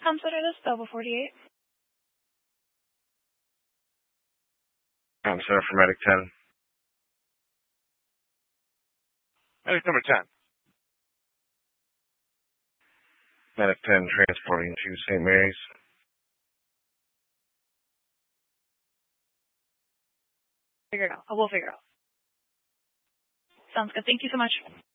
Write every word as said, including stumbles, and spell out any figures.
Consider this Belleville forty-eight. Consider for Medic ten. Medic number ten. Medic ten transporting to Saint Mary's. Figure it out. I will figure it out. Sounds good. Thank you so much.